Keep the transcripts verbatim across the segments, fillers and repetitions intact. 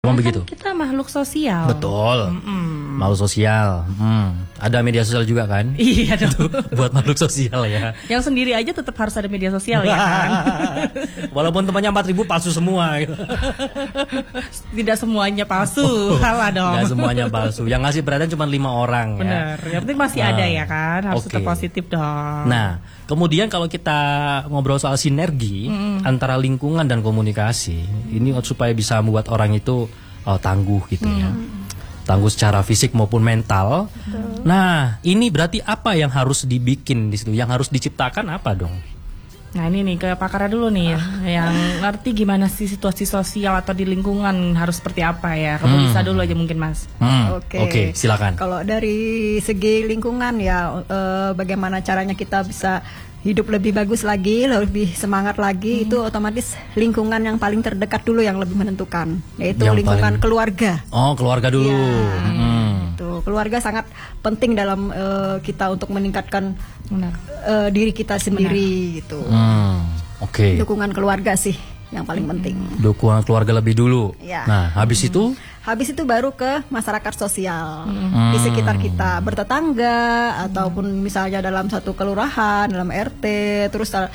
Emang kan begitu? Kita makhluk sosial. Betul. Mm-mm. Makhluk sosial. Hmm. Ada media sosial juga kan? Iya dong. Buat makhluk sosial ya. Yang sendiri aja tetap harus ada media sosial ya kan. Walaupun temannya empat ribu palsu semua. Gitu. Tidak semuanya palsu. Salah dong. Tidak semuanya palsu. Yang ngasih perhatian cuma lima orang. Benar. Ya. Yang penting masih nah, ada ya kan. Harus okay. tetap positif dong. Nah, kemudian kalau kita ngobrol soal sinergi mm. antara lingkungan dan komunikasi, ini supaya bisa membuat orang itu oh, tangguh gitu mm. ya. Tangguh secara fisik maupun mental. Betul. Nah, ini berarti apa yang harus dibikin di situ? Yang harus diciptakan apa dong? Nah ini nih ke pakarnya dulu nih ah. yang ngerti gimana sih situasi sosial atau di lingkungan harus seperti apa ya. Kamu hmm. bisa dulu aja mungkin Mas. Hmm. Oke, okay. okay, silakan. Kalau dari segi lingkungan ya, eh, bagaimana caranya kita bisa hidup lebih bagus lagi, lebih semangat lagi, hmm. itu otomatis lingkungan yang paling terdekat dulu yang lebih menentukan, yaitu yang lingkungan paling... keluarga. Oh, keluarga dulu. Ya, hmm. Itu keluarga sangat penting dalam uh, kita untuk meningkatkan uh, diri kita sendiri. Benar. Gitu. Hmm. Oke. Okay. Dukungan keluarga sih yang paling penting. Dukungan keluarga lebih dulu. Ya. Nah, habis hmm. itu? Habis itu baru ke masyarakat sosial hmm. di sekitar kita, bertetangga ataupun misalnya dalam satu kelurahan, dalam R T, terus uh,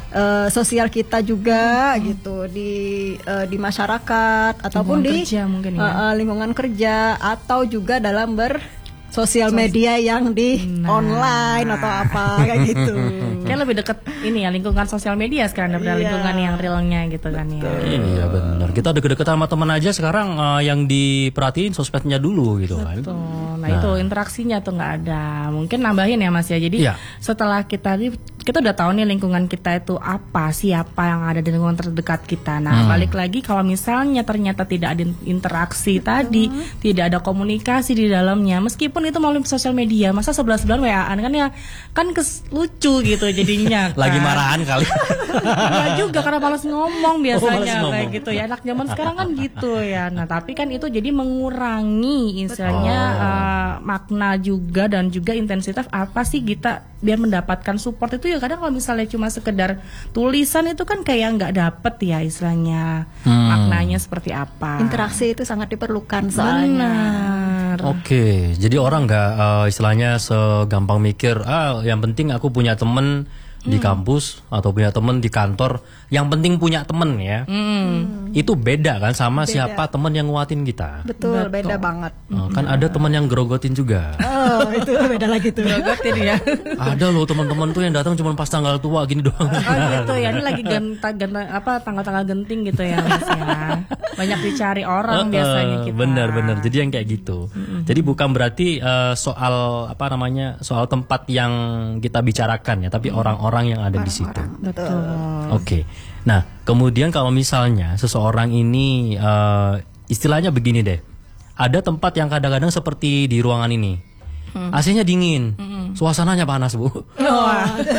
sosial kita juga hmm. gitu di uh, di masyarakat ataupun lingkungan di kerja mungkin ya. uh, uh, lingkungan kerja atau juga dalam ber sosial media yang di nah. online atau apa kayak gitu. Kayak lebih dekat ini ya lingkungan sosial media sekarang daripada yeah. lingkungan yang realnya gitu kan ya. Iya benar. Kita deket-deket sama teman aja sekarang uh, yang diperhatiin sosmednya dulu gitu kan. Betul. Nah, nah itu interaksinya tuh nggak ada. Mungkin nambahin ya Mas ya. Jadi yeah. setelah kita kita udah tahu nih lingkungan kita itu apa, siapa yang ada di lingkungan terdekat kita. Nah hmm. balik lagi kalau misalnya ternyata tidak ada interaksi Betul. tadi, tidak ada komunikasi di dalamnya, meskipun itu melalui sosial media, masa sebelah-sebelahan W A-an kan ya kan kes, lucu gitu jadinya kan. Lagi marahan kali. Enggak juga karena malas ngomong biasanya oh, malas ngomong. Kayak gitu ya. Anak zaman sekarang kan gitu ya. Nah, tapi kan itu jadi mengurangi istilahnya oh. uh, makna juga dan juga intensitas apa sih kita biar mendapatkan support itu ya kadang kalau misalnya cuma sekedar tulisan itu kan kayak nggak dapet ya istilahnya hmm. maknanya seperti apa. Interaksi itu sangat diperlukan soalnya. Benar. Oke, okay. jadi orang nggak uh, istilahnya segampang mikir, ah yang penting aku punya temen hmm. di kampus atau punya temen di kantor, yang penting punya temen ya. Hmm. Itu beda kan sama beda. Siapa temen yang nguatin kita. Betul, Betul. beda banget. Oh, kan ada temen yang gerogotin juga. Oh, itu beda lagi tuh. Gerogotin ya. Ada loh teman-teman tuh yang datang cuma pas tanggal tua gini doang. Oh gitu ya, ini lagi genta, genta, apa tanggal-tanggal genting gitu ya Mas ya. Banyak dicari orang uh, biasanya kita. Bener-bener, jadi yang kayak gitu. Mm-hmm. Jadi bukan berarti uh, soal apa namanya soal tempat yang kita bicarakan ya, tapi mm. orang-orang yang ada orang-orang. di situ. Betul. Oke. Okay. Nah, kemudian kalau misalnya seseorang ini uh, istilahnya begini deh, ada tempat yang kadang-kadang seperti di ruangan ini, hmm. A C-nya dingin, hmm. suasananya panas bu. Oh.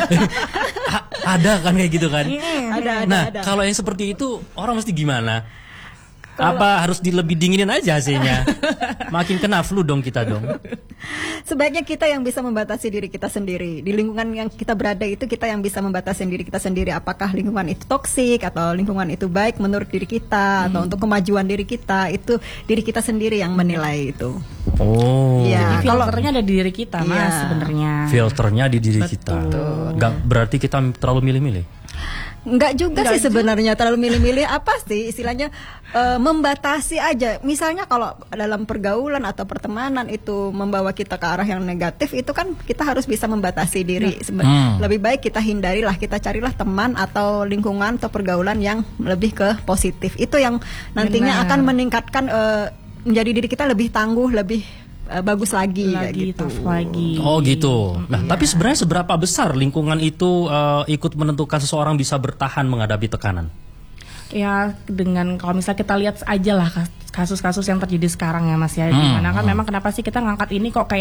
Ada kan kayak gitu kan? Hmm. Ada, ada, nah, ada. kalau yang seperti itu orang mesti gimana? Kalo... Apa harus di lebih dinginin aja A C-nya? Makin kena flu dong kita dong. Sebaiknya kita yang bisa membatasi diri kita sendiri. Di lingkungan yang kita berada itu kita yang bisa membatasi diri kita sendiri. Apakah lingkungan itu toksik atau lingkungan itu baik menurut diri kita hmm. atau untuk kemajuan diri kita, itu diri kita sendiri yang menilai itu. Oh. Ya, jadi filternya ada di diri kita Mas ya. sebenarnya. Filternya di diri Betul. kita. Gak berarti kita terlalu milih-milih. Enggak juga Enggak sih sebenarnya terlalu milih-milih apa sih istilahnya uh, membatasi aja. Misalnya kalau dalam pergaulan atau pertemanan itu membawa kita ke arah yang negatif, itu kan kita harus bisa membatasi diri. Hmm. Lebih baik kita hindarilah, kita carilah teman atau lingkungan atau pergaulan yang lebih ke positif. Itu yang nantinya Benar. akan meningkatkan uh, menjadi diri kita lebih tangguh, lebih Uh, bagus lagi, lagi gitu. lagi. Oh gitu. Nah, iya. tapi sebenarnya seberapa besar lingkungan itu uh, ikut menentukan seseorang bisa bertahan menghadapi tekanan? Ya dengan kalau misalnya kita lihat aja lah kasus-kasus yang terjadi sekarang ya Mas ya. Hmm. Dimana kan hmm. memang kenapa sih kita ngangkat ini kok kayak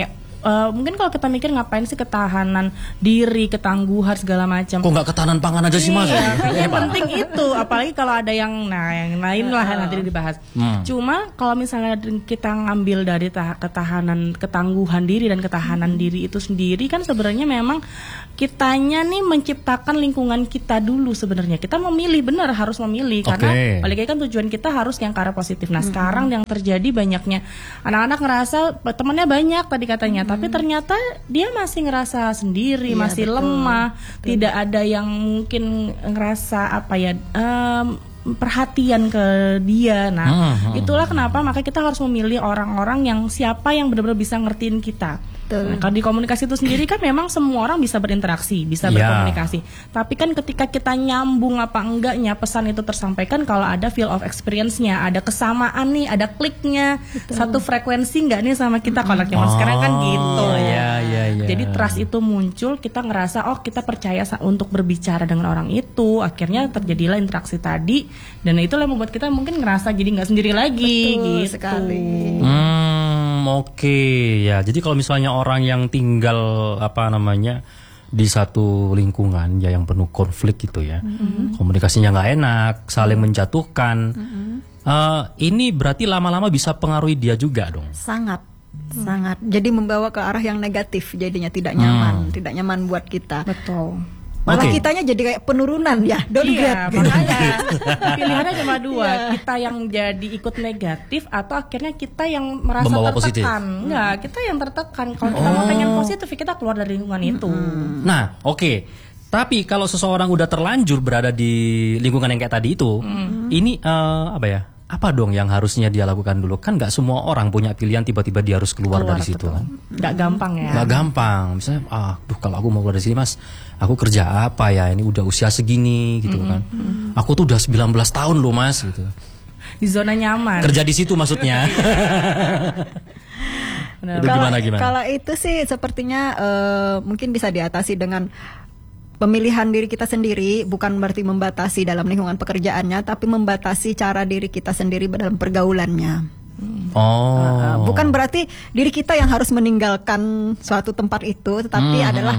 uh, mungkin kalau kita mikir ngapain sih ketahanan diri, ketangguhan segala macam. Kok nggak ketahanan pangan aja sih Mas? Iya, yang penting itu, apalagi kalau ada yang nah yang lain lah uh, nanti dibahas. Hmm. Cuma kalau misalnya kita ngambil dari ketahanan, ketangguhan diri dan ketahanan diri itu sendiri kan sebenarnya memang kitanya nih menciptakan lingkungan kita dulu sebenarnya. Kita memilih, benar harus memilih karena okay. balik lagi kan tujuan kita harus yang ke arah positif. Nah, mm-hmm. sekarang yang terjadi banyaknya anak-anak ngerasa temannya banyak tadi katanya, mm-hmm. tapi ternyata dia masih ngerasa sendiri, iya, masih betul. lemah, betul. Tidak ada yang mungkin ngerasa apa ya um, perhatian ke dia. Nah, hmm, itulah kenapa maka kita harus memilih orang-orang yang siapa yang benar-benar bisa ngertiin kita. Nah, kalau di komunikasi itu sendiri kan memang semua orang bisa berinteraksi, bisa yeah. berkomunikasi. Tapi kan ketika kita nyambung apa enggaknya pesan itu tersampaikan kalau ada feel of experience-nya, ada kesamaan nih, ada kliknya, betul. Satu frekuensi enggak nih sama kita. Kalau zaman oh, sekarang kan gitu. Yeah, yeah, yeah. Jadi trust itu muncul, kita ngerasa oh kita percaya untuk berbicara dengan orang itu, akhirnya terjadilah interaksi tadi, dan itulah yang membuat kita mungkin ngerasa jadi nggak sendiri lagi. Betul gitu. sekali. Hmm, oke okay. ya. Jadi kalau misalnya orang yang tinggal apa namanya di satu lingkungan ya yang penuh konflik gitu ya, mm-hmm. komunikasinya nggak enak, saling menjatuhkan, mm-hmm. uh, ini berarti lama-lama bisa pengaruhi dia juga dong. Sangat, hmm. sangat. Jadi membawa ke arah yang negatif, jadinya tidak nyaman, hmm. tidak nyaman buat kita. Betul. Malah okay. kitanya jadi kayak penurunan ya, iya, makanya pilihannya cuma dua, yeah. kita yang jadi ikut negatif atau akhirnya kita yang merasa membawa tertekan. Positif. Enggak, kita yang tertekan. Kalau kita oh. mau pengen positif, kita keluar dari lingkungan itu. Hmm. Nah, oke. Okay. Tapi kalau seseorang udah terlanjur berada di lingkungan yang kayak tadi itu, hmm. ini uh, apa ya? Apa dong yang harusnya dia lakukan dulu? Kan nggak semua orang punya pilihan tiba-tiba dia harus keluar, keluar dari situ kan? Nggak gampang ya? Nggak gampang. Misalnya, ah, duh kalau aku mau keluar dari sini mas, aku kerja apa ya? Ini udah usia segini gitu mm-hmm. kan? Aku tuh udah sembilan belas tahun loh mas gitu. Di zona nyaman. Kerja di situ maksudnya. Itu gimana gimana? Kalau itu sih sepertinya uh, mungkin bisa diatasi dengan pemilihan diri kita sendiri, bukan berarti membatasi dalam lingkungan pekerjaannya, tapi membatasi cara diri kita sendiri dalam pergaulannya. Oh. Uh, bukan berarti diri kita yang harus meninggalkan suatu tempat itu, tetapi hmm. adalah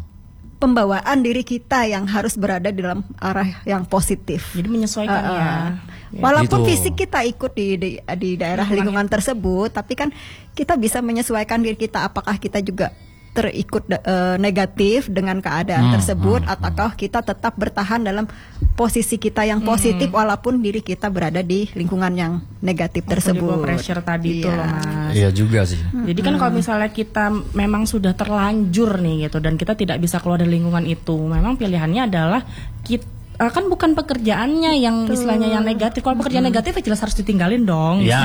pembawaan diri kita yang harus berada di dalam arah yang positif. Jadi menyesuaikan uh, ya. Walaupun gitu. fisik kita ikut di di, di daerah lingkungan tersebut, tapi kan kita bisa menyesuaikan diri kita. Apakah kita juga terikut uh, negatif dengan keadaan hmm, tersebut, hmm, ataukah kita tetap bertahan dalam posisi kita yang positif hmm. walaupun diri kita berada di lingkungan yang negatif oh, tersebut. Pressure tadi itu loh mas. Iya juga sih. Jadi kan hmm. kalau misalnya kita memang sudah terlanjur nih gitu dan kita tidak bisa keluar dari lingkungan itu, memang pilihannya adalah kita Uh, kan bukan pekerjaannya yang Betul. istilahnya yang negatif. Kalau pekerjaan hmm. negatif ya jelas harus ditinggalin dong. Ya.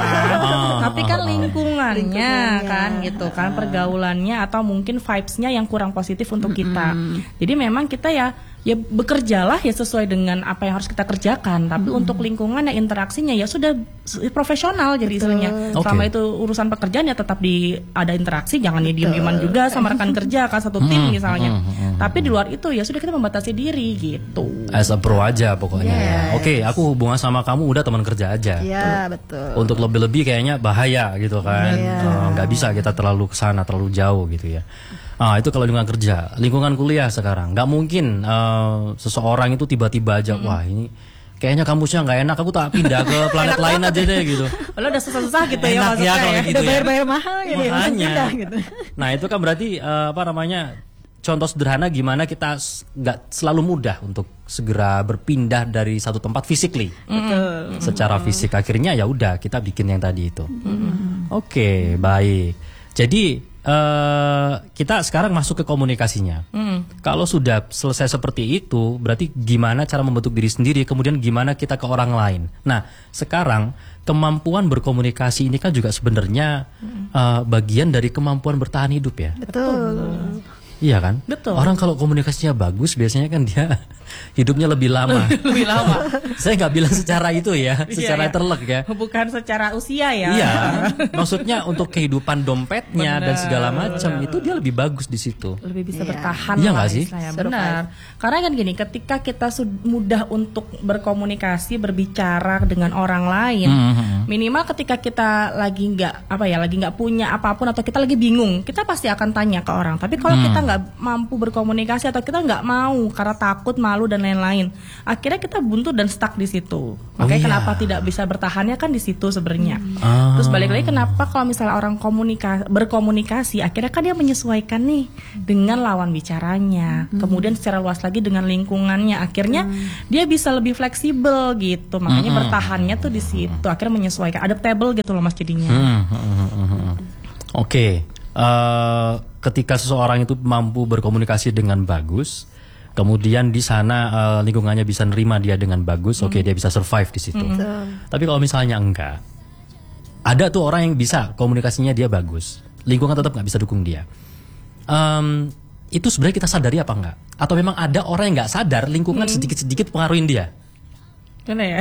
oh, Tapi kan lingkungannya, lingkungannya kan gitu kan, pergaulannya atau mungkin vibes-nya yang kurang positif untuk hmm. kita. Jadi memang kita ya ya bekerjalah ya sesuai dengan apa yang harus kita kerjakan. Tapi hmm. untuk lingkungan ya interaksinya ya sudah profesional jadi istilahnya. Okay. Selama itu urusan pekerjaan ya tetap di ada interaksi, jangan ya diem-dieman juga sama rekan kerja kan satu tim hmm. misalnya. Hmm. Hmm. Tapi di luar itu ya sudah kita membatasi diri gitu. As a pro aja pokoknya. Yes. Ya. Oke, okay, aku hubungan sama kamu udah teman kerja aja. Iya, betul. Untuk lebih-lebih kayaknya bahaya gitu kan. Yeah. Nggak bisa kita terlalu kesana, terlalu jauh gitu ya. Ah, itu kalau lingkungan kerja. Lingkungan kuliah sekarang nggak mungkin uh, seseorang itu tiba-tiba aja, hmm. wah ini kayaknya kampusnya nggak enak, aku tak pindah ke planet lain aja deh gitu. Lo udah susah-susah gitu enak ya maksudnya ya, kalau ya. gitu udah bayar-bayar mahal gitu. Makanya. Ya, gitu. Nah itu kan berarti uh, apa namanya, contoh sederhana gimana kita nggak selalu mudah untuk segera berpindah dari satu tempat physically. Mm-hmm. Secara fisik akhirnya ya udah kita bikin yang tadi itu. Mm-hmm. Oke, okay, baik. Jadi Uh, kita sekarang masuk ke komunikasinya. Hmm. Kalau sudah selesai seperti itu, berarti gimana cara membentuk diri sendiri, kemudian gimana kita ke orang lain. Nah, sekarang kemampuan berkomunikasi ini kan juga sebenarnya hmm. uh, bagian dari kemampuan bertahan hidup ya. Betul. Iya kan? Betul. Orang kalau komunikasinya bagus biasanya kan dia hidupnya lebih lama. Lebih lama. Saya nggak bilang secara itu ya, secara Iya, iya. terlek ya. Bukan secara usia ya. Iya, maksudnya untuk kehidupan dompetnya dan Benar, segala macam benar. itu dia lebih bagus di situ. Lebih bisa Iya. bertahan Iya lah nggak sih? istilahnya. Survive. Benar. Karena kan gini, ketika kita sud- mudah untuk berkomunikasi, berbicara dengan orang lain, Mhm. minimal ketika kita lagi nggak apa ya, lagi nggak punya apapun atau kita lagi bingung, kita pasti akan tanya ke orang. Tapi kalau Hmm. kita nggak mampu berkomunikasi atau kita nggak mau karena takut, malu dan lain-lain, akhirnya kita buntu dan stuck di situ. Makanya iya. kenapa tidak bisa bertahannya kan di situ sebenarnya. Ah. Terus balik lagi, kenapa kalau misalnya orang komunika- berkomunikasi, akhirnya kan dia menyesuaikan nih dengan lawan bicaranya, kemudian secara luas lagi dengan lingkungannya, akhirnya dia bisa lebih fleksibel gitu. Makanya Hmm. bertahannya tuh di situ, akhirnya menyesuaikan, adaptable gitu loh Mas jadinya. Hmm, hmm, hmm, hmm. Oke, eh, ketika seseorang itu mampu berkomunikasi dengan bagus, kemudian di sana eh, lingkungannya bisa nerima dia dengan bagus, oke dia bisa survive di situ. Tapi kalau misalnya enggak, ada tuh orang yang bisa komunikasinya dia bagus, lingkungan tetap nggak bisa dukung dia. Em, itu sebenarnya kita sadari apa enggak? Atau memang ada orang yang nggak sadar lingkungan sedikit-sedikit pengaruhin dia? Gimana ya?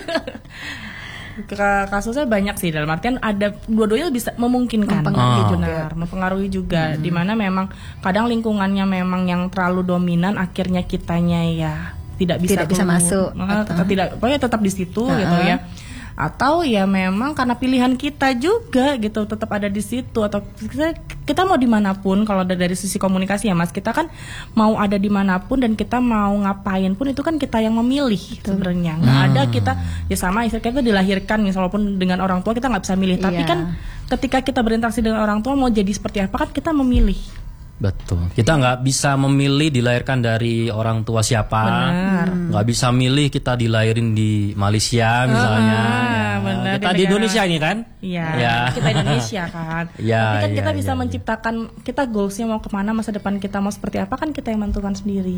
Ke- Kasusnya banyak sih, dalam artian ada dua-duanya bisa memungkinkan, Mempengaruhi Oh. juga. Benar, mempengaruhi juga. Dimana memang kadang lingkungannya memang yang terlalu dominan, akhirnya kitanya ya tidak bisa Tidak bisa tumbuh. masuk, Nah, atau- tidak, pokoknya tetap di situ gitu ya. Atau ya memang karena pilihan kita juga gitu, tetap ada di situ. Atau kita, kita mau dimanapun, kalau ada dari sisi komunikasi ya Mas, kita kan mau ada dimanapun dan kita mau ngapain pun itu kan kita yang memilih sebenarnya. Nggak ada kita ya sama istilah kita dilahirkan misal, walaupun dengan orang tua kita nggak bisa milih. Tapi Iya. kan ketika kita berinteraksi dengan orang tua mau jadi seperti apa kan kita memilih. Betul. Kita nggak bisa memilih dilahirkan dari orang tua siapa. Benar. Nggak bisa milih kita dilahirin di Malaysia misalnya. Ah, Ya, benar, kita di di negara- Indonesia ini kan. Iya, Ya. kita Indonesia kan. Ya, Tapi kan ya, kita bisa ya, ya. menciptakan, kita goalsnya mau kemana, masa depan kita mau seperti apa kan kita yang menentukan sendiri.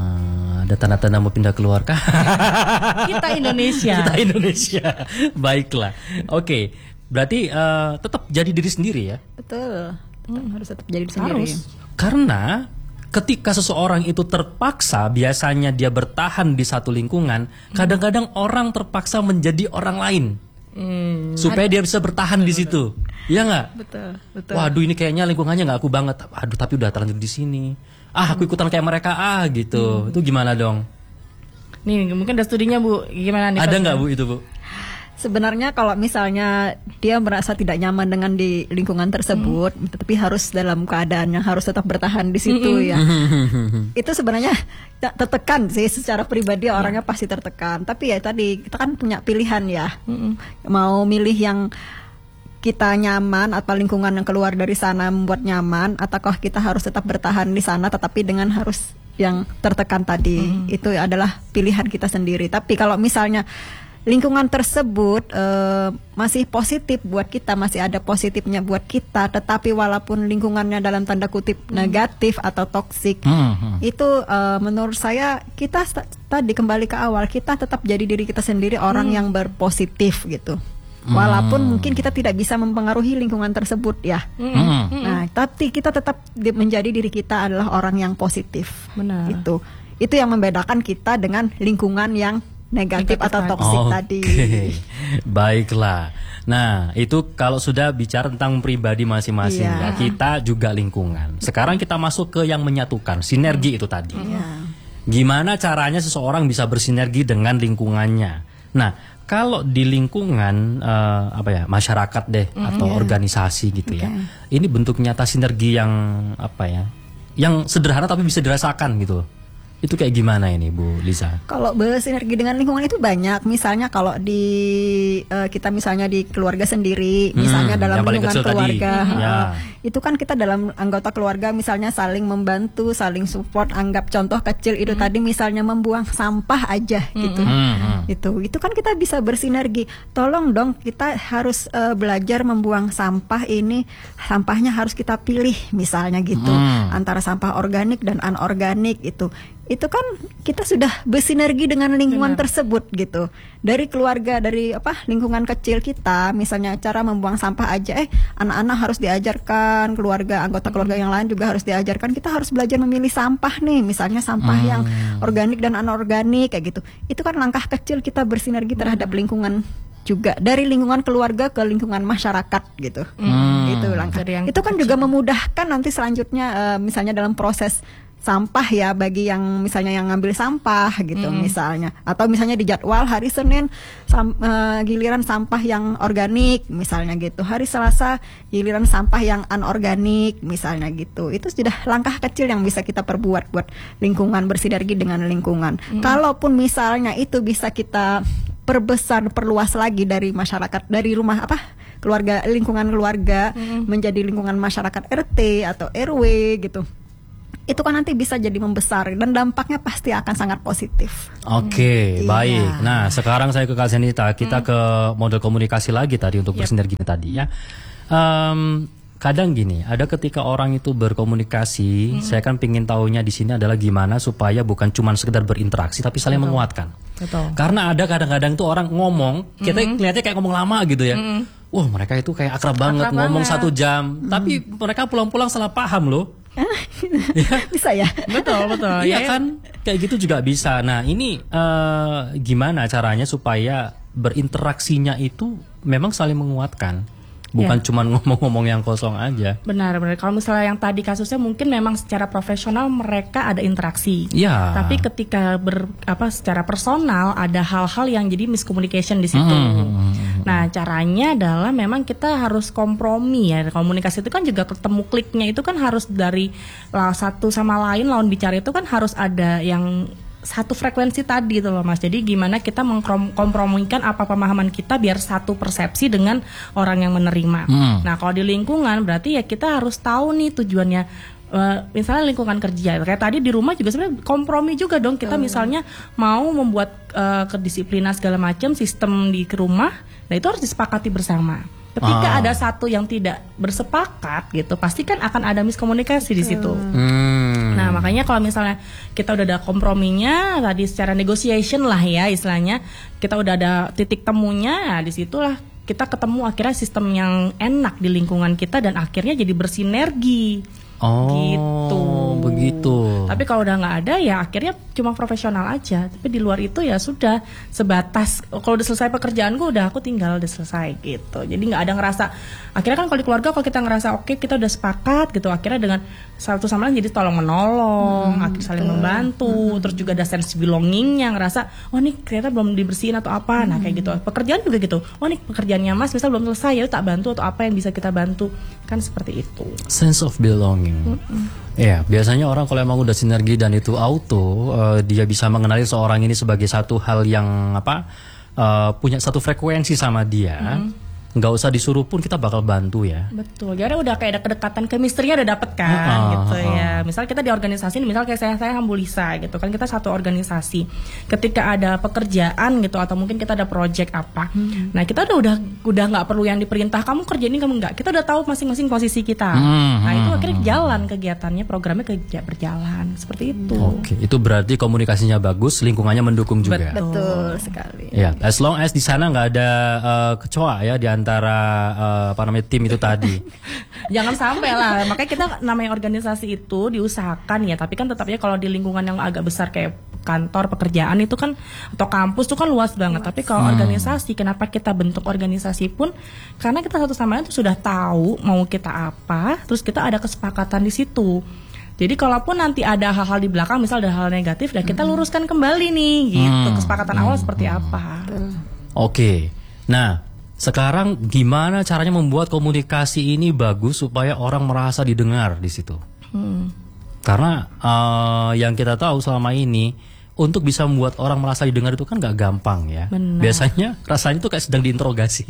Ah, ada tanda-tanda mau pindah keluar kah? Kita Indonesia. Kita Indonesia. Baiklah. Oke. Berarti eh, tetap jadi diri sendiri ya. Betul. Tetap harus tetap jadi diri sendiri. Harus. Karena ketika seseorang itu terpaksa, biasanya dia bertahan di satu lingkungan, kadang-kadang orang terpaksa menjadi orang lain. Hmm. Supaya dia bisa bertahan di situ. Iya nggak? Betul, betul. Waduh, ini kayaknya lingkungannya nggak aku banget. Aduh, tapi udah terlanjur di sini. Ah, aku ikutan kayak mereka ah gitu. Itu gimana dong? Nih mungkin ada studinya Bu, gimana nih? Ada Pak? nggak Bu itu Bu? Sebenarnya kalau misalnya dia merasa tidak nyaman dengan di lingkungan tersebut, tapi harus dalam keadaan yang harus tetap bertahan di situ ya. Itu sebenarnya t- tertekan sih secara pribadi, orangnya pasti tertekan. Tapi ya tadi kita kan punya pilihan ya. Mau milih yang kita nyaman atau lingkungan yang keluar dari sana membuat nyaman, ataukah kita harus tetap bertahan di sana tetapi dengan harus yang tertekan tadi. Itu adalah pilihan kita sendiri. Tapi kalau misalnya lingkungan tersebut eh, masih positif buat kita, masih ada positifnya buat kita, tetapi walaupun lingkungannya dalam tanda kutip negatif atau toksik, Hmm, hmm. itu eh, menurut saya kita st- tadi kembali ke awal, kita tetap jadi diri kita sendiri, orang yang berpositif gitu. Walaupun mungkin kita tidak bisa mempengaruhi lingkungan tersebut ya. Hmm. Nah, tapi kita tetap di- menjadi diri kita adalah orang yang positif. Benar. Itu. Itu yang membedakan kita dengan lingkungan yang negatif, Negatif atau tadi. toksik Oke. tadi. Baiklah. Nah, itu kalau sudah bicara tentang pribadi masing-masing Iya. ya, kita juga lingkungan. Sekarang kita masuk ke yang menyatukan, sinergi itu tadi. Iya. Gimana caranya seseorang bisa bersinergi dengan lingkungannya? Nah, kalau di lingkungan eh, apa ya, masyarakat deh atau organisasi gitu ya. Ini bentuk nyata sinergi yang apa ya? Yang sederhana tapi bisa dirasakan gitu. Itu kayak gimana ini Bu Lisa? Kalau bersinergi dengan lingkungan itu banyak. Misalnya kalau di eh, kita misalnya di keluarga sendiri, Hmm, misalnya dalam yang paling lingkungan kecil tadi. keluarga, Hmm. eh, Ya. itu kan kita dalam anggota keluarga misalnya saling membantu, saling support. Anggap contoh kecil itu tadi misalnya membuang sampah aja gitu. Hmm, hmm. Itu itu kan kita bisa bersinergi. Tolong dong kita harus eh, belajar membuang sampah ini, sampahnya harus kita pilih misalnya gitu, Hmm. antara sampah organik dan anorganik itu. itu kan kita sudah bersinergi dengan lingkungan Benar. tersebut gitu. Dari keluarga, dari apa lingkungan kecil kita, misalnya cara membuang sampah aja, eh anak-anak harus diajarkan, keluarga anggota keluarga yang lain juga harus diajarkan. Kita harus belajar memilih sampah nih, misalnya sampah Hmm. yang organik dan anorganik kayak gitu. Itu kan langkah kecil kita bersinergi terhadap lingkungan juga, dari lingkungan keluarga ke lingkungan masyarakat gitu. Hmm. Itu langkah. Dari yang Itu kan kecil. juga memudahkan nanti selanjutnya, eh, misalnya dalam proses sampah ya, bagi yang misalnya yang ngambil sampah gitu misalnya, atau misalnya di jadwal hari Senin sam, eh, giliran sampah yang organik misalnya gitu, hari Selasa giliran sampah yang anorganik misalnya gitu. Itu sudah langkah kecil yang bisa kita perbuat buat lingkungan, bersinergi dengan lingkungan. Kalaupun misalnya itu bisa kita perbesar, perluas lagi dari masyarakat, dari rumah apa keluarga, lingkungan keluarga menjadi lingkungan masyarakat R T atau R W gitu, itu kan nanti bisa jadi membesar dan dampaknya pasti akan sangat positif. Oke, Hmm. baik. Iya. Nah, sekarang saya ke Kak Zenita. Kita ke model komunikasi lagi tadi untuk Yep. bersinergi tadi ya. Em, kadang gini, ada ketika orang itu berkomunikasi, saya kan pingin tahunya di sini adalah gimana supaya bukan cuma sekedar berinteraksi, tapi saling menguatkan. Betul. Karena ada kadang-kadang tuh orang ngomong, kita kelihatannya kayak ngomong lama gitu ya. Wah, mereka itu kayak akrab banget, Akrab ngomong banget. satu jam, tapi mereka pulang-pulang salah paham loh. Bisa ya? Betul, betul. Iya Ya, kan, kayak gitu juga bisa. Nah ini eh, gimana caranya supaya berinteraksinya itu memang saling menguatkan, bukan Ya. cuma ngomong-ngomong yang kosong aja. Benar, benar. Kalau misalnya yang tadi kasusnya mungkin memang secara profesional mereka ada interaksi. Iya. Tapi ketika ber apa secara personal ada hal-hal yang jadi miscommunication di situ. Hmm. Nah, caranya adalah memang kita harus kompromi ya. Komunikasi itu kan juga ketemu kliknya itu kan harus dari lah, satu sama lain lawan bicara itu kan harus ada yang satu frekuensi tadi itu loh Mas. Jadi gimana kita mengkompromikan apa pemahaman kita biar satu persepsi dengan orang yang menerima. Hmm. Nah, kalau di lingkungan berarti ya kita harus tahu nih tujuannya. Uh, misalnya lingkungan kerja kayak tadi di rumah juga sebenarnya kompromi juga dong kita misalnya mau membuat uh, kedisiplinan segala macam sistem di rumah, nah itu harus disepakati bersama. Ketika Ah. ada satu yang tidak bersepakat gitu, pasti kan akan ada miskomunikasi di situ. Hmm. Nah, makanya kalau misalnya kita udah ada komprominya tadi secara negotiation lah ya istilahnya, kita udah ada titik temunya, nah, disitulah kita ketemu akhirnya sistem yang enak di lingkungan kita dan akhirnya jadi bersinergi. Oh, Gitu. begitu. Tapi kalau udah nggak ada ya akhirnya cuma profesional aja. Tapi di luar itu ya sudah sebatas kalau udah selesai pekerjaan gue udah aku tinggal udah selesai gitu. Jadi nggak ada ngerasa. Akhirnya kan kalau di keluarga kalau kita ngerasa oke kita udah sepakat gitu. Akhirnya dengan satu sama lain jadi tolong menolong, Hmm, akhirnya saling membantu. Terus juga ada sense belongingnya ngerasa oh nih ternyata belum dibersihin atau apa. Nah kayak gitu. Pekerjaan juga gitu. Oh nih pekerjaannya Mas misal belum selesai ya tak bantu atau apa yang bisa kita bantu kan seperti itu. Sense of belonging. Ya, biasanya orang kalau emang udah sinergi dan itu auto, eh, dia bisa mengenali seorang ini sebagai satu hal yang apa, eh, punya satu frekuensi sama dia. Nggak usah disuruh pun kita bakal bantu ya. Betul, jadi udah kayak ada kedekatan, chemistry-nya udah dapet kan, Ah, gitu ah, ya. Misal kita di organisasi, misal kayak saya, saya Hambulisa gitu kan, kita satu organisasi. Ketika ada pekerjaan gitu, atau mungkin kita ada project apa, Hmm. nah kita udah udah udah nggak perlu yang diperintah kamu kerja ini kamu nggak, kita udah tahu masing-masing posisi kita. Hmm, Nah itu hmm, akhirnya jalan kegiatannya, programnya kerja berjalan seperti itu. Oke, itu berarti komunikasinya bagus, lingkungannya mendukung juga. Betul sekali. Ya, as long as di sana nggak ada eh, kecoa ya di antara eh, apa namanya tim itu tadi. Jangan sampai lah. Makanya kita namanya organisasi itu diusahakan ya. Tapi kan tetapnya kalau di lingkungan yang agak besar kayak kantor pekerjaan itu kan atau kampus itu kan luas banget. Tapi kalau organisasi, kenapa kita bentuk organisasi pun karena kita satu sama lain tuh sudah tahu mau kita apa. Terus kita ada kesepakatan di situ. Jadi kalaupun nanti ada hal-hal di belakang, misal ada hal negatif, ya kita luruskan kembali nih, gitu. Kesepakatan awal seperti apa? Oke, nah sekarang gimana caranya membuat komunikasi ini bagus supaya orang merasa didengar di situ? Hmm. Karena eh, yang kita tahu selama ini untuk bisa membuat orang merasa didengar itu kan nggak gampang ya. Benar. Biasanya rasanya tuh kayak sedang diinterogasi.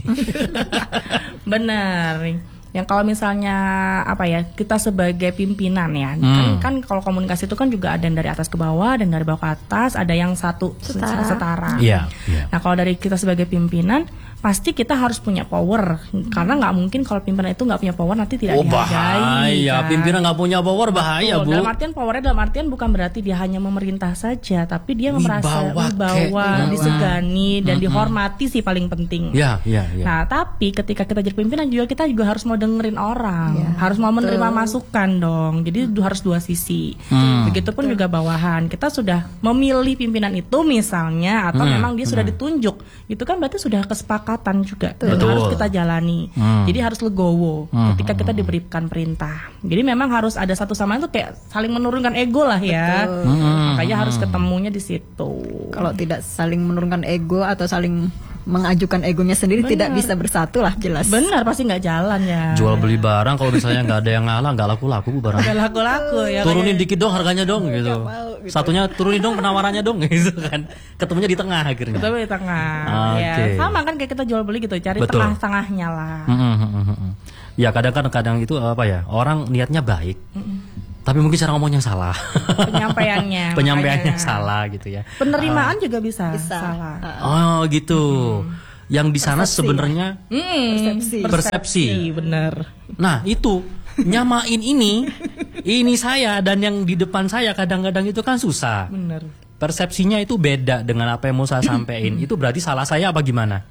Benar. Yang kalau misalnya apa ya kita sebagai pimpinan ya Hmm. kan, kan kalau komunikasi itu kan juga ada yang dari atas ke bawah dan dari bawah ke atas, ada yang satu Setara. setara. Iya, iya. Nah kalau dari kita sebagai pimpinan pasti kita harus punya power, karena nggak mungkin kalau pimpinan itu nggak punya power nanti tidak oh, dihargai. Bahaya, kan? Pimpinan nggak punya power bahaya, oh, Bu. Dalam artian powernya dalam artian bukan berarti dia hanya memerintah saja, tapi dia merasa wibawa, disegani dan mm-hmm. dihormati sih paling penting. Ya, ya, ya. Nah, tapi ketika kita jadi pimpinan juga kita juga harus mau dengerin orang, ya, harus mau menerima betul. masukan dong. Jadi hmm. harus dua sisi. Hmm. Begitupun betul. juga bawahan. Kita sudah memilih pimpinan itu misalnya, atau hmm. memang dia hmm. sudah ditunjuk, itu kan berarti sudah kesepakatan juga. Dan harus kita jalani. Hmm. Jadi harus legowo hmm. ketika kita diberikan perintah. Jadi memang harus ada satu sama lain tuh kayak saling menurunkan ego lah ya. Hmm. Makanya harus ketemunya di situ. Kalau tidak saling menurunkan ego atau saling mengajukan egonya sendiri, benar. tidak bisa bersatu lah, jelas. Benar, pasti nggak jalan ya. Jual beli barang kalau misalnya nggak ada yang ngalah, nggak laku-laku barang. Nggak laku-laku ya. Turunin kayak... dikit dong harganya dong gitu. Mau, gitu. Satunya turunin dong penawarannya dong gitu kan. Ketemunya di tengah akhirnya. Ketemu di tengah. Okay. Ya, sama kan kayak kita jual beli gitu, cari betul. tengah-tengahnya lah. Mm-hmm. Ya kadang-kadang kadang itu apa ya, orang niatnya baik. Mm-hmm. Tapi mungkin cara ngomongnya salah. Penyampaiannya. Penyampaiannya salah gitu ya. Penerimaan uh, juga bisa, bisa salah. Oh gitu. Hmm. Yang di sana sebenarnya hmm, persepsi. persepsi. Benar. Nah, itu nyamain ini ini saya dan yang di depan saya kadang-kadang itu kan susah. Benar. Persepsinya itu beda dengan apa yang mau saya sampaikan. Itu berarti salah saya apa gimana?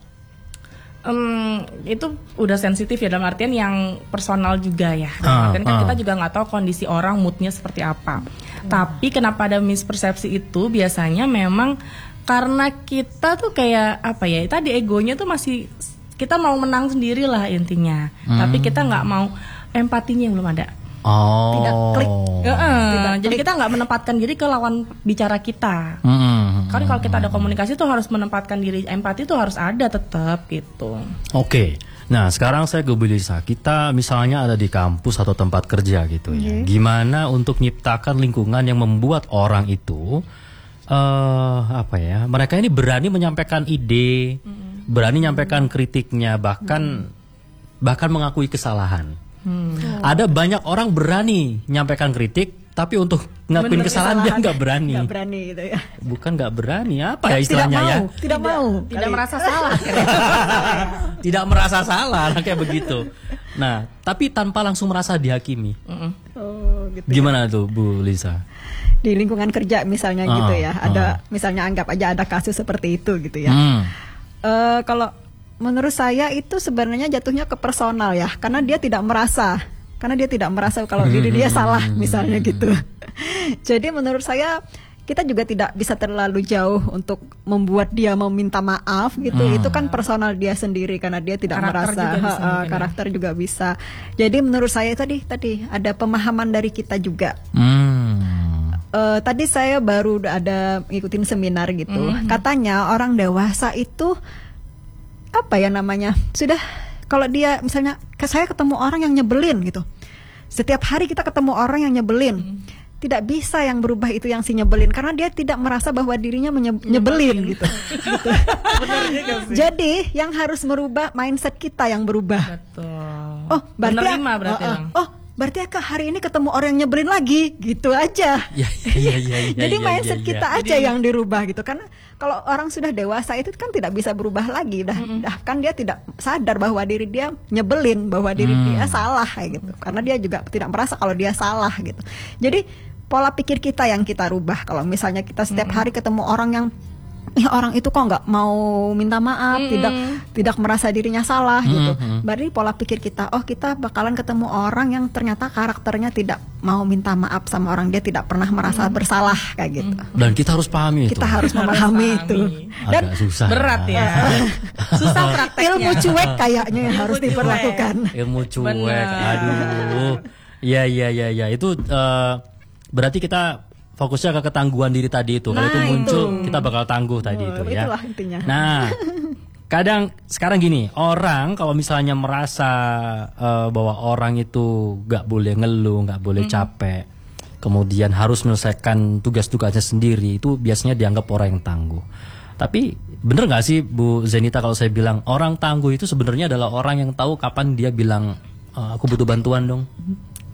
Um, itu udah sensitif ya, dalam artian yang personal juga ya. Dalam ah, artian kan ah. kita juga nggak tahu kondisi orang, moodnya seperti apa. Hmm. Tapi kenapa ada mispersepsi itu? Biasanya memang karena kita tuh kayak apa ya? Tadi egonya tuh masih kita mau menang sendiri lah intinya. Hmm. Tapi kita nggak mau empatinya yang belum ada. Oh. Tidak klik. E-e. Tidak Jadi klik. Kita nggak menempatkan diri ke lawan bicara kita. Hmm. Karena kalau kita ada komunikasi tuh harus menempatkan diri, empati tuh harus ada tetap gitu. Oke. Okay. Nah sekarang saya ke Bu Lisa. Kita misalnya ada di kampus atau tempat kerja gitu ya. Okay. Gimana untuk nyiptakan lingkungan yang membuat orang itu uh, apa ya? Mereka ini berani menyampaikan ide, hmm. berani menyampaikan kritiknya, bahkan hmm. bahkan mengakui kesalahan. Hmm. Ada banyak orang berani menyampaikan kritik, tapi untuk ngakuin kesalahan, kesalahan dia nggak berani. Nggak berani gitu ya. Bukan nggak berani, apa ya istilahnya tidak ya? Mau, tidak, tidak mau, tidak merasa salah. Tidak merasa salah, kayak begitu. Nah, tapi tanpa langsung merasa dihakimi. Uh-uh. Oh, gitu. Gimana tuh Bu Lisa? Di lingkungan kerja misalnya uh-uh. gitu ya, ada uh-uh. misalnya anggap aja ada kasus seperti itu gitu ya. Hmm. Uh, kalau menurut saya itu sebenarnya jatuhnya ke personal ya, karena dia tidak merasa, karena dia tidak merasa kalau diri dia salah misalnya gitu. Jadi menurut saya kita juga tidak bisa terlalu jauh untuk membuat dia meminta maaf gitu. Hmm. Itu kan personal dia sendiri karena dia tidak karakter merasa juga bisa, uh, karakter ya. juga bisa. Jadi menurut saya tadi tadi ada pemahaman dari kita juga. Hmm. Uh, tadi saya baru ada ngikutin seminar gitu. Hmm. Katanya orang dewasa itu apa ya namanya, sudah kalau dia misalnya saya ketemu orang yang nyebelin gitu, setiap hari kita ketemu orang yang nyebelin, hmm. tidak bisa yang berubah itu yang si nyebelin, karena dia tidak merasa bahwa dirinya menye- nyebelin gitu, gitu. Benar juga sih. Jadi yang harus merubah mindset kita yang berubah. Betul. Oh berarti Menerima berarti oh, oh, oh berarti ya hari ini ketemu orang yang nyebelin lagi gitu aja. Ya, ya, ya, ya, Jadi ya, mindset ya, ya, kita ya. aja Jadi, yang dirubah gitu, karena kalau orang sudah dewasa itu kan tidak bisa berubah lagi, dah, mm-hmm. dah kan dia tidak sadar bahwa diri dia nyebelin, bahwa diri mm. dia salah kayak gitu, karena dia juga tidak merasa kalau dia salah gitu. Jadi pola pikir kita yang kita rubah. Kalau misalnya kita setiap mm-hmm. hari ketemu orang yang ya orang itu kok nggak mau minta maaf, mm-hmm. tidak tidak merasa dirinya salah mm-hmm. gitu. Berarti pola pikir kita, oh kita bakalan ketemu orang yang ternyata karakternya tidak mau minta maaf sama orang, dia tidak pernah merasa mm-hmm. bersalah kayak gitu. Dan kita harus pahami itu. Kita harus memahami itu. Dan agak susah. Berat ya. Susah prakteknya. Ilmu cuek kayaknya yang harus diperlakukan. Ilmu cuek. Aduh. Ya ya ya ya itu uh, berarti kita fokusnya ke ketangguhan diri tadi itu. Kalau nah, itu muncul itu. Kita bakal tangguh tadi oh, itu ya. Itulah intinya. Nah, kadang sekarang gini, orang kalau misalnya merasa uh, bahwa orang itu gak boleh ngeluh, gak boleh mm-hmm. capek, kemudian harus menyelesaikan tugas-tugasnya sendiri, itu biasanya dianggap orang yang tangguh. Tapi bener gak sih Bu Zenita kalau saya bilang orang tangguh itu sebenarnya adalah orang yang tahu kapan dia bilang uh, aku butuh bantuan dong?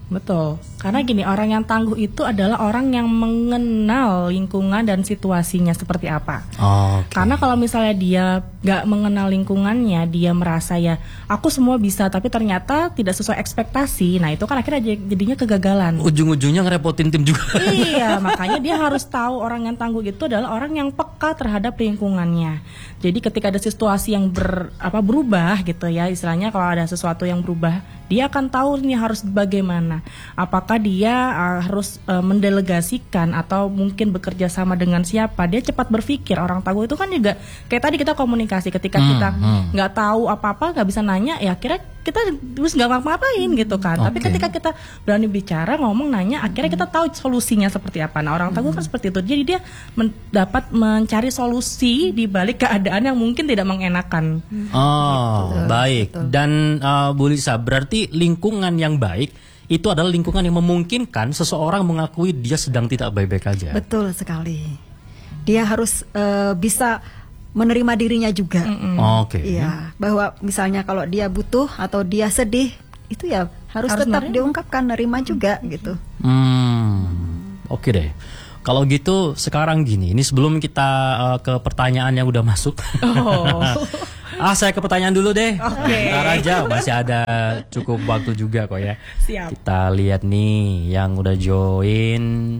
Betul. Karena gini, orang yang tangguh itu adalah orang yang mengenal lingkungan dan situasinya seperti apa. Oh, okay. Karena kalau misalnya dia gak mengenal lingkungannya, dia merasa ya aku semua bisa, tapi ternyata tidak sesuai ekspektasi. Nah itu kan akhirnya jadinya kegagalan. Ujung-ujungnya ngerepotin tim juga. Iya, makanya dia harus tahu orang yang tangguh itu adalah orang yang peka terhadap lingkungannya. Jadi ketika ada situasi yang ber, apa berubah gitu ya, istilahnya kalau ada sesuatu yang berubah, dia akan tahu ini harus bagaimana. Apakah dia uh, harus uh, mendelegasikan atau mungkin bekerja sama dengan siapa? Dia cepat berpikir. Orang tangguh itu kan juga kayak tadi kita komunikasi. Ketika hmm, kita nggak hmm. tahu apa-apa, nggak bisa nanya, ya akhirnya kita terus nggak ngapa-ngapain gitu kan. Okay. Tapi ketika kita berani bicara, ngomong, nanya, akhirnya kita tahu solusinya seperti apa. Nah orang tangguh kan seperti itu. Jadi dia men- dapat mencari solusi di balik keadaan yang mungkin tidak mengenakan. Oh, gitu. Baik. Betul. Dan uh, Bu Lisa, berarti lingkungan yang baik itu adalah lingkungan yang memungkinkan seseorang mengakui dia sedang tidak baik-baik aja. Betul sekali. Dia harus uh, bisa menerima dirinya juga. Oh, Oke. Okay. Iya, bahwa misalnya kalau dia butuh atau dia sedih, itu ya harus, harus tetap nerima. Diungkapkan, nerima juga gitu. Hmm. Oke okay deh. Kalau gitu sekarang gini, ini sebelum kita uh, ke pertanyaan yang udah masuk. Oh. ah, saya ke pertanyaan dulu deh. Oke. Okay. Ntar aja, masih ada cukup waktu juga kok ya. Siap. Kita lihat nih yang udah join.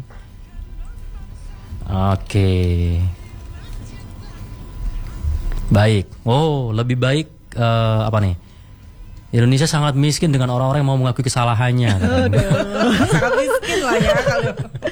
Oke. Okay. Baik. Oh, lebih baik uh, apa nih? Indonesia sangat miskin dengan orang-orang yang mau mengakui kesalahannya. Sangat miskin lah ya kalau.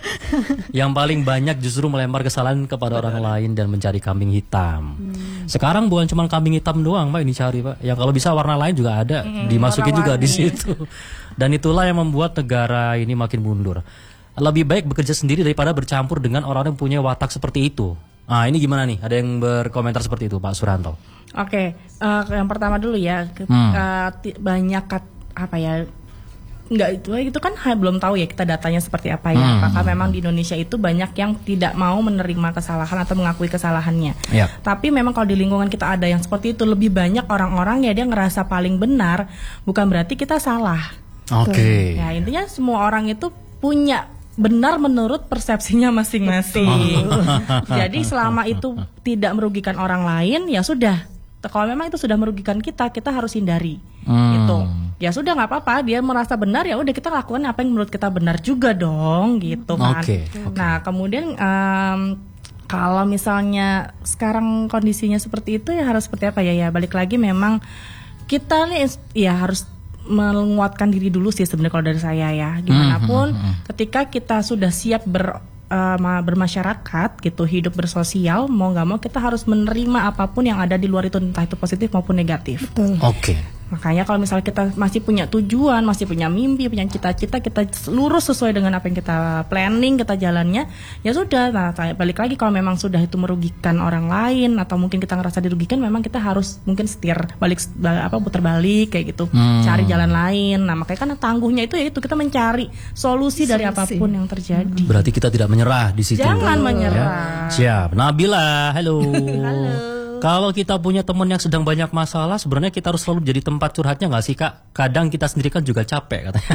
Yang paling banyak justru melempar kesalahan kepada orang lain dan mencari kambing hitam. Hmm. Sekarang bukan cuma kambing hitam doang, Pak, ini cari, Pak. Yang kalau bisa warna lain juga ada, hmm, dimasukin juga di situ. Dan itulah yang membuat negara ini makin mundur. Lebih baik bekerja sendiri daripada bercampur dengan orang yang punya watak seperti itu. Ah, ini gimana nih? Ada yang berkomentar seperti itu, Pak Suranto? Oke, okay. uh, yang pertama dulu ya, hmm. uh, t- banyak kat, apa ya? Enggak, itu itu kan belum tahu ya kita datanya seperti apa ya. Hmm. Apakah memang di Indonesia itu banyak yang tidak mau menerima kesalahan atau mengakui kesalahannya. Yep. Tapi memang kalau di lingkungan kita ada yang seperti itu, lebih banyak orang-orang ya dia ngerasa paling benar, bukan berarti kita salah. Oke. Okay. Ya intinya semua orang itu punya benar menurut persepsinya masing-masing. Jadi selama itu tidak merugikan orang lain, ya sudah. Kalau memang itu sudah merugikan kita, kita harus hindari. Hmm. Gitu. Ya sudah nggak apa-apa, dia merasa benar ya udah kita lakukan apa yang menurut kita benar juga dong, gitu kan. Okay, okay. Nah kemudian um, kalau misalnya sekarang kondisinya seperti itu ya harus seperti apa ya? Ya balik lagi memang kita nih ya harus menguatkan diri dulu sih sebenarnya kalau dari saya ya. Gimana pun hmm. ketika kita sudah siap ber Uh, bermasyarakat gitu, hidup bersosial, mau nggak mau kita harus menerima apapun yang ada di luar itu, entah itu positif maupun negatif. Betul. Oke. Okay. Makanya kalau misalnya kita masih punya tujuan, masih punya mimpi, punya cita-cita, kita lurus sesuai dengan apa yang kita planning, kita jalannya, ya sudah. Nah, balik lagi kalau memang sudah itu merugikan orang lain atau mungkin kita ngerasa dirugikan, memang kita harus mungkin setir balik, apa putar balik kayak gitu, hmm. cari jalan lain. Nah, makanya kan tangguhnya itu ya itu kita mencari solusi, solusi dari apapun yang terjadi. Berarti kita tidak menyerah di situ. Jangan menyerah. Ya. Siap. Nabila, halo. Halo. Kalau kita punya teman yang sedang banyak masalah, sebenarnya kita harus selalu jadi tempat curhatnya nggak sih, Kak? Kadang kita sendiri kan juga capek katanya.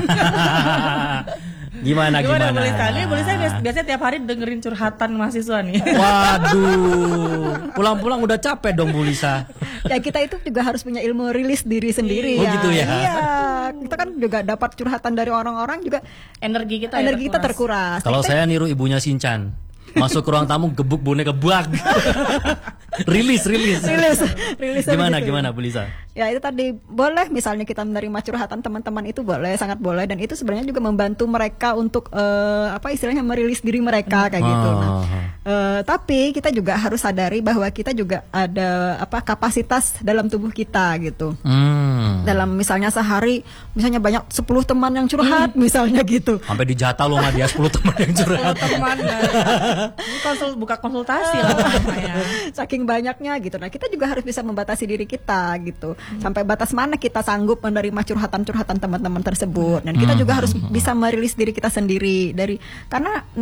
Gimana gimana? Gimana boleh sekali? Boleh saya biasanya tiap hari dengerin curhatan mahasiswa nih. Waduh, pulang-pulang udah capek dong Bu Lisa. Ya kita itu juga harus punya ilmu rilis diri sendiri. Oh ya. gitu ya. Iya, kita kan juga dapat curhatan dari orang-orang juga. Energi kita energi ya kita terkuras. Kalau saya niru ibunya Shinchan. Masuk ke ruang tamu gebuk boneka buak. rilis, rilis. Rilis, rilis. Gimana, gitu, gimana ya. Bu Lisa? Ya itu tadi boleh misalnya kita menerima curhatan teman-teman itu boleh, sangat boleh, dan itu sebenarnya juga membantu mereka untuk uh, apa istilahnya merilis diri mereka kayak gitu. Nah, uh, tapi kita juga harus sadari bahwa kita juga ada apa kapasitas dalam tubuh kita gitu. Hmm. Dalam misalnya sehari misalnya banyak sepuluh teman yang curhat hmm. misalnya gitu. Sampai dijatah loh sama dia sepuluh teman yang curhat. teman Ini konsul, buka konsultasi lah ya. Saking banyaknya gitu. Nah, kita juga harus bisa membatasi diri kita gitu. Hmm. Sampai batas mana kita sanggup menerima curhatan-curhatan teman-teman tersebut. Dan kita hmm. juga harus bisa merilis diri kita sendiri dari karena ne,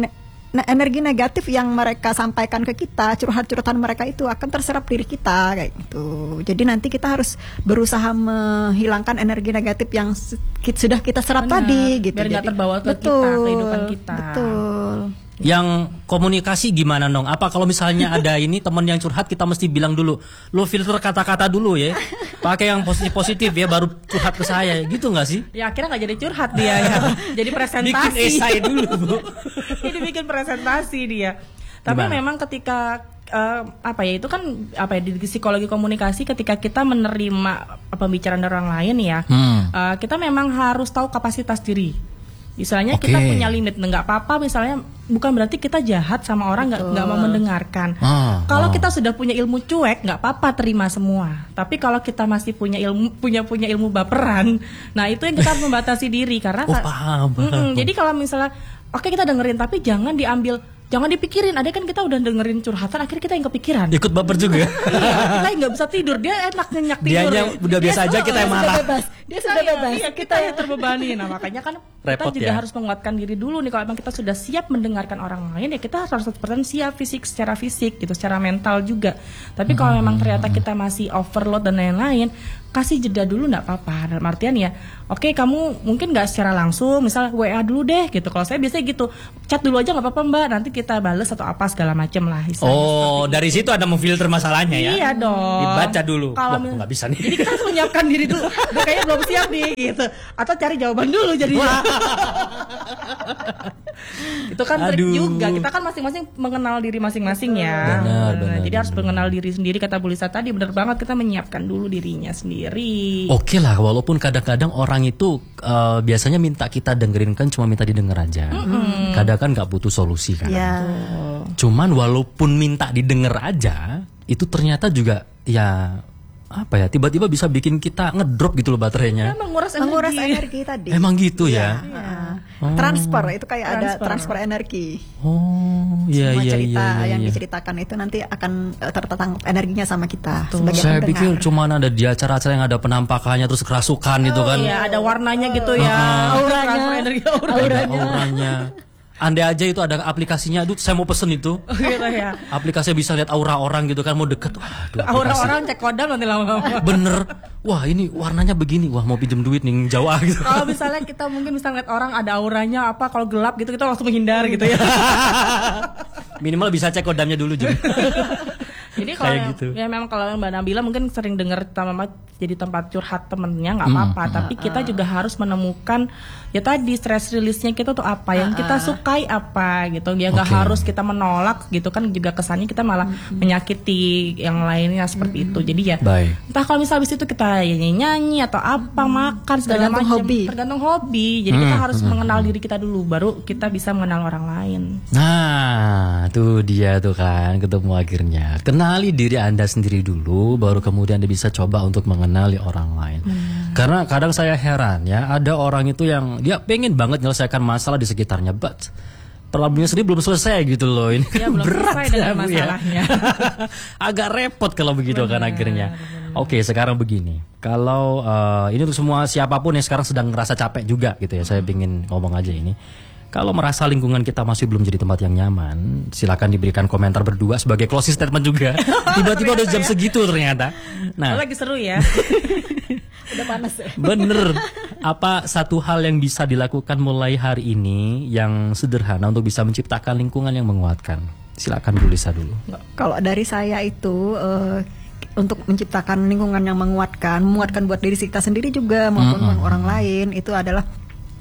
Nah, energi negatif yang mereka sampaikan ke kita, curhat-curhatan mereka itu akan terserap diri kita kayak gitu. Jadi nanti kita harus berusaha menghilangkan energi negatif yang sudah kita serap Benar, tadi gitu. Biar nggak terbawa ke betul, kita, kehidupan kita. Betul. Yang komunikasi gimana dong? Apa kalau misalnya ada ini teman yang curhat kita mesti bilang dulu, lo filter kata-kata dulu ya, pakai yang positif-positif ya baru curhat ke saya, gitu nggak sih? Ya akhirnya nggak jadi curhat dia ya, jadi presentasi. Bikin esai dulu Bu. Jadi bikin presentasi dia. Tapi gimana? Memang ketika uh, apa ya itu kan apa ya di psikologi komunikasi ketika kita menerima pembicaraan dari orang lain ya, hmm. uh, kita memang harus tahu kapasitas diri. Misalnya okay. kita punya limit, nggak apa-apa. Misalnya bukan berarti kita jahat sama orang nggak nggak mau mendengarkan. Ah, kalau ah. kita sudah punya ilmu cuek, nggak apa-apa terima semua. Tapi kalau kita masih punya ilmu punya punya ilmu baperan, nah itu yang kita harus membatasi diri karena. Oh, paham, paham. Jadi kalau misalnya oke okay, kita dengerin, tapi jangan diambil. Jangan dipikirin, ada kan kita udah dengerin curhatan, akhirnya kita yang kepikiran. Ikut baper juga. Iya, kita yang nggak bisa tidur, dia enak nyenyak tidur. Dia udah biasa dia aja, kita yang marah. Bebas. Dia sudah bebas. Iya, kita yang terbebani. Nah makanya kan repot, kita juga ya? harus menguatkan diri dulu nih. Kalau emang kita sudah siap mendengarkan orang lain, ya kita harus seratus persen siap fisik, secara fisik gitu, secara mental juga. Tapi kalau hmm. memang ternyata kita masih overload dan lain-lain, kasih jeda dulu nggak apa-apa. Dalam artian ya, oke okay, kamu mungkin nggak secara langsung, misal W A dulu deh gitu. Kalau saya biasanya gitu, chat dulu aja nggak apa-apa mbak, nanti kita bales atau apa segala macam lah. Oh, dari situ ada memfilter masalahnya ya? Iya dong. Dibaca dulu. Kalau nggak bisa nih. Jadi kita harus menyiapkan diri dulu. Udah kayaknya belum siap nih gitu. Atau cari jawaban dulu jadinya. Itu kan trik juga. Kita kan masing-masing mengenal diri masing-masing ya. Benar, benar, Jadi benar. harus mengenal diri sendiri. Kata Bu Lisa tadi benar banget, kita menyiapkan dulu dirinya sendiri. Oke lah, walaupun kadang-kadang orang itu uh, biasanya minta kita dengerin kan cuma minta didengar aja. Mm-hmm. Kadang kan nggak butuh solusi kan. Ya. Cuman walaupun minta didengar aja, itu ternyata juga ya apa ya tiba-tiba bisa bikin kita ngedrop gitu loh baterainya. Ya, menguras energi. Menguras energi tadi. Emang gitu ya. ya. ya. Oh. Transfer itu kayak transfer. ada transfer energi. Oh, iya Semua iya cerita iya. yang iya. diceritakan itu nanti akan uh, tertangkap energinya sama kita. Tuh. Sebagai Saya pendengar. pikir cuma ada di acara-acara yang ada penampakannya terus kerasukan gitu kan. Iya, ada warnanya gitu ya. Uh-huh. Auranya. Transfer energi auranya. Auranya. auranya. Andai aja itu ada aplikasinya, aduh saya mau pesen itu. Oh, gitu ya. Aplikasinya bisa lihat aura orang gitu kan, mau deket. Waduh, aura orang cek kodam nanti lama-lama. Bener. Wah ini warnanya begini, wah mau pinjem duit nih jauh gitu. Kalau misalnya kita mungkin bisa ngeliat orang ada auranya apa, kalau gelap gitu kita langsung menghindar gitu ya. Minimal bisa cek kodamnya dulu juga. Jadi kalau Kayak yang, gitu. ya memang kalau Mbak Nabila mungkin sering dengar sama jadi tempat curhat temennya nggak apa-apa, hmm. tapi kita juga harus menemukan ya tadi stress release-nya kita tuh apa, yang kita sukai apa gitu. Ya nggak okay. harus kita menolak gitu kan, juga kesannya kita malah hmm. menyakiti yang lainnya seperti hmm. itu. Jadi ya Baik. entah kalau misal habis itu kita ya nyanyi atau apa hmm. makan segala tergantung macam, hobi. tergantung hobi. Jadi hmm. kita harus hmm. mengenal diri kita dulu, baru kita bisa mengenal orang lain. Nah, tuh dia tuh kan ketemu akhirnya. Kenali diri Anda sendiri dulu, baru kemudian Anda bisa coba untuk mengenali orang lain. Hmm. Karena kadang saya heran ya, ada orang itu yang dia pengen banget menyelesaikan masalah di sekitarnya, but problemnya sendiri belum selesai gitu loh. Ini kan ya, belum berat selesai ya, dengan Bu, masalahnya. Ya. Agak repot kalau begitu bener, kan akhirnya. Bener. Oke, sekarang begini. Kalau uh, ini untuk semua siapapun yang sekarang sedang ngerasa capek juga gitu ya, saya ingin ngomong aja ini. Kalau merasa lingkungan kita masih belum jadi tempat yang nyaman, silakan diberikan komentar berdua sebagai closing statement juga. Tiba-tiba udah jam ya? segitu ternyata. Nah, lagi seru ya. Udah panas ya. Bener. Apa satu hal yang bisa dilakukan mulai hari ini yang sederhana untuk bisa menciptakan lingkungan yang menguatkan? Silakan Bu Lisa dulu. Kalau dari saya itu uh, untuk menciptakan lingkungan yang menguatkan, menguatkan buat diri kita sendiri juga maupun mm-hmm. orang lain, itu adalah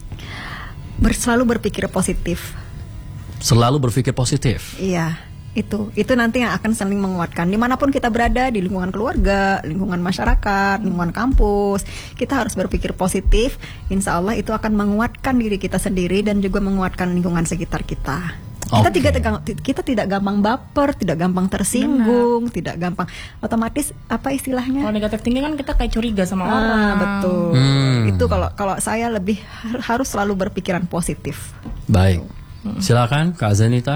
Ber, selalu berpikir positif. Selalu berpikir positif. Iya, itu itu nanti yang akan saling menguatkan. Dimanapun kita berada, di lingkungan keluarga, lingkungan masyarakat, lingkungan kampus, kita harus berpikir positif. Insya Allah itu akan menguatkan diri kita sendiri dan juga menguatkan lingkungan sekitar kita. Kita okay. tidak kita tidak gampang baper, tidak gampang tersinggung, Benar. tidak gampang otomatis apa istilahnya? Kalau negatif thinking kan kita kayak curiga sama ah, orang. Betul. Hmm. Itu kalau kalau saya lebih harus selalu berpikiran positif. Baik. Hmm. Silakan Kak Zanita.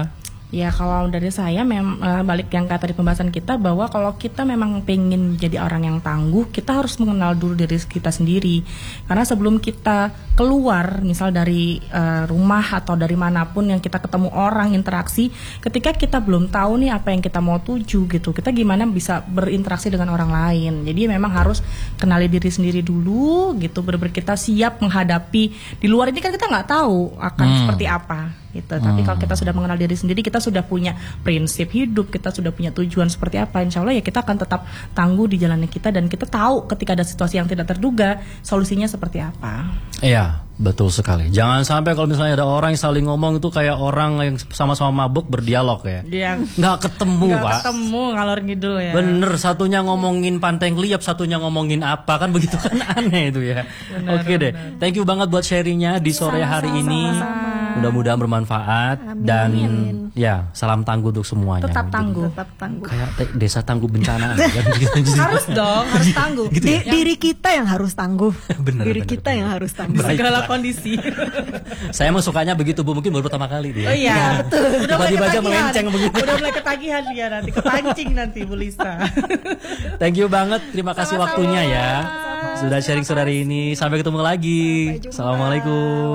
Ya kalau dari saya mem uh, balik yang kata di pembahasan kita bahwa kalau kita memang pengen jadi orang yang tangguh, kita harus mengenal dulu diri kita sendiri. Karena sebelum kita keluar misal dari uh, rumah atau dari manapun yang kita ketemu orang interaksi, ketika kita belum tahu nih apa yang kita mau tuju gitu, kita gimana bisa berinteraksi dengan orang lain. Jadi memang harus kenali diri sendiri dulu gitu, benar-benar kita siap menghadapi. Di luar ini kan kita nggak tahu akan hmm. seperti apa gitu. Tapi Hmm. kalau kita sudah mengenal diri sendiri, kita sudah punya prinsip hidup, kita sudah punya tujuan seperti apa, insya Allah ya kita akan tetap tangguh di jalannya kita, dan kita tahu ketika ada situasi yang tidak terduga solusinya seperti apa. Iya, betul sekali. Jangan sampai kalau misalnya ada orang yang saling ngomong itu kayak orang yang sama-sama mabuk berdialog ya. Dia Nggak ketemu, nggak Pak. ketemu ngalor ngidul ya. Bener, satunya ngomongin Pantai Kliap, satunya ngomongin apa, kan begitu kan aneh itu ya. Benar, Oke deh, benar. thank you banget buat sharingnya di sore hari ini. Mudah-mudahan bermanfaat. Amin. Dan ya salam tangguh untuk semuanya. Tetap tangguh. Tetap tangguh. Kayak te- desa tangguh bencana. kan gitu. Harus dong, harus tangguh. Gitu Di- diri kita yang harus tangguh. Benar, diri benar, kita benar. yang harus tangguh. Baik. Segala kondisi. Saya emang sukanya begitu Bu, mungkin baru pertama kali dia. Oh iya, betul. Udah mulai Tiba-tiba aja ketagihan. melenceng begitu. Udah mulai ketagihan dia nanti, kepancing nanti Bu Lisa. Thank you banget, terima kasih Sama-sama. waktunya ya. Sudah sharing sore hari ini. Sampai ketemu lagi. Sampai jumpa. Assalamualaikum.